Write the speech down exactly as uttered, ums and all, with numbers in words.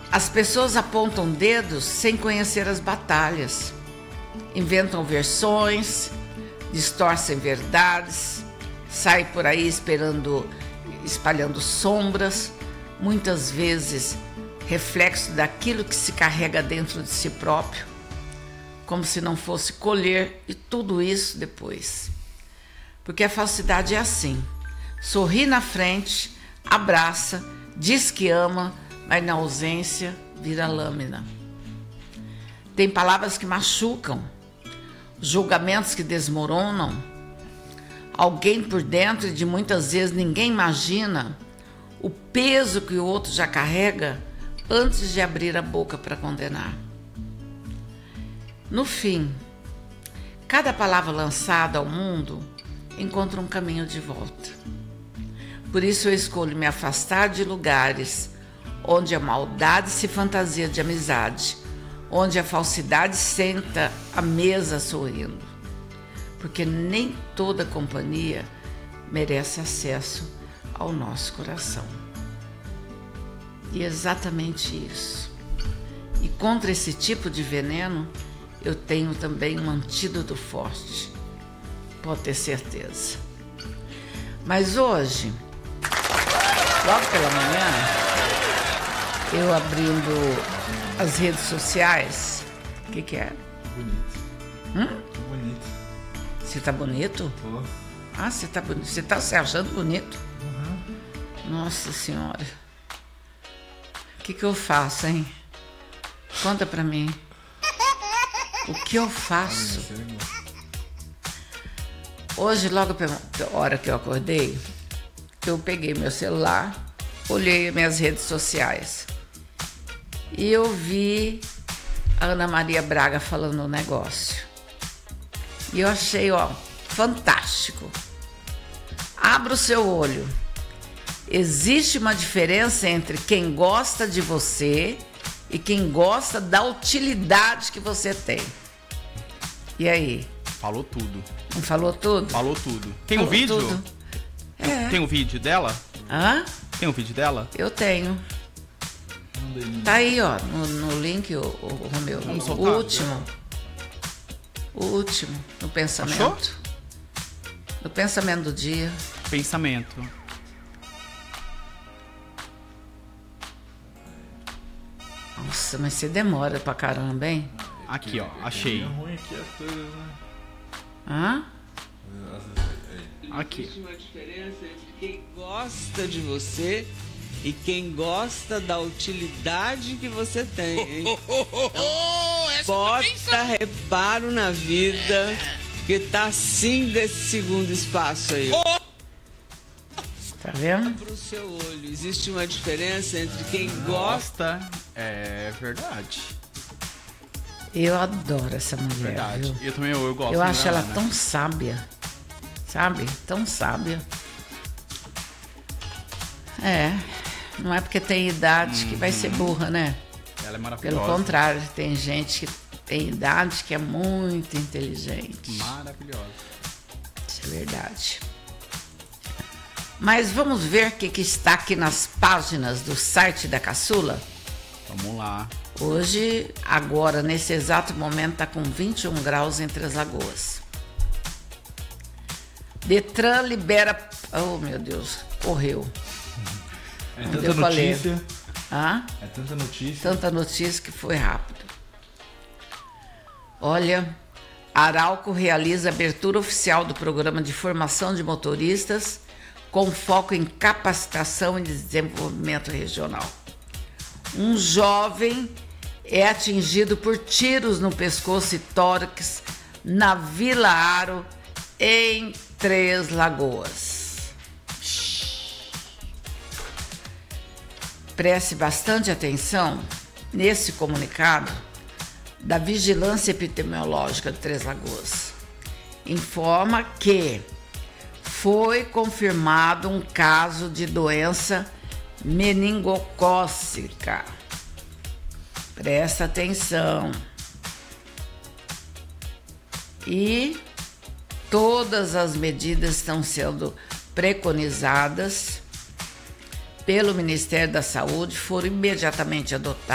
As pessoas apontam dedos sem conhecer as batalhas, inventam versões, distorcem verdades, saem por aí esperando, espalhando sombras, muitas vezes reflexo daquilo que se carrega dentro de si próprio, como se não fosse colher e tudo isso depois. Porque a falsidade é assim, sorri na frente, abraça, diz que ama, mas na ausência vira lâmina. Tem palavras que machucam, julgamentos que desmoronam, alguém por dentro e de muitas vezes ninguém imagina o peso que o outro já carrega antes de abrir a boca para condenar. No fim, cada palavra lançada ao mundo encontra um caminho de volta. Por isso eu escolho me afastar de lugares onde a maldade se fantasia de amizade, onde a falsidade senta à mesa sorrindo, porque nem toda companhia merece acesso ao nosso coração. E é exatamente isso. E contra esse tipo de veneno, eu tenho também um antídoto forte, pode ter certeza. Mas hoje, logo pela manhã, eu abrindo as redes sociais, o que que é? Bonito. Hum? Tô bonito. Você tá bonito? Tô. Ah, você tá bonito. Você tá se achando bonito? Uhum. Nossa Senhora. O que que eu faço, hein? Conta pra mim. O que eu faço? Hoje, logo pela hora que eu acordei, eu peguei meu celular, olhei minhas redes sociais e eu vi a Ana Maria Braga falando um negócio. E eu achei, ó, fantástico. Abra o seu olho. Existe uma diferença entre quem gosta de você e quem gosta da utilidade que você tem. E aí? Falou tudo. Não falou tudo? Falou tudo. Tem Falou um vídeo? tudo. É. Tem um vídeo dela? Hã? Tem um vídeo dela? Eu tenho. Tá aí, ó, no, no link, o, o Romeu. Vamos O soltar? último. O último, no pensamento. Achou? No pensamento do dia. Pensamento. Nossa, mas você demora pra caramba, hein? Aqui, ó, achei. É ruim aqui as coisas, né? Hã? Aqui. Existe uma diferença entre quem gosta de você e quem gosta da utilidade que você tem, hein? Bota reparo na vida que tá assim desse segundo espaço aí. Tá vendo? Pro seu olho, existe uma diferença entre quem gosta. Gosta. É verdade. Eu adoro essa mulher, Verdade. viu? Eu também eu, eu gosto. Eu acho dela, ela né? tão sábia, sabe? Tão sábia. É, não é porque tem idade que vai ser burra, né? Ela é maravilhosa. Pelo contrário, tem gente que tem idade que é muito inteligente. Maravilhosa. Isso é verdade. Mas vamos ver o que, que está aqui nas páginas do site da Caçula? Vamos lá. Hoje, agora, nesse exato momento, está com vinte e um graus entre as lagoas. Detran libera... Oh, meu Deus, correu. É Não tanta deu pra ler. notícia. Hã? É tanta notícia. Tanta notícia que foi rápido. Olha, Arauco realiza a abertura oficial do programa de formação de motoristas com foco em capacitação e desenvolvimento regional. Um jovem é atingido por tiros no pescoço e tórax na Vila Aro, em Três Lagoas. Preste bastante atenção nesse comunicado da Vigilância Epidemiológica de Três Lagoas. Informa que foi confirmado um caso de doença meningocócica. Presta atenção. E todas as medidas estão sendo preconizadas pelo Ministério da Saúde, foram imediatamente adotadas